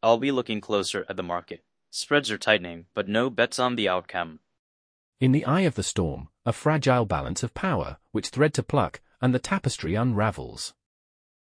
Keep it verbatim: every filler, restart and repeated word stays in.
I'll be looking closer at the market. Spreads are tightening, but no bets on the outcome. In the eye of the storm, a fragile balance of power, which thread to pluck, and the tapestry unravels.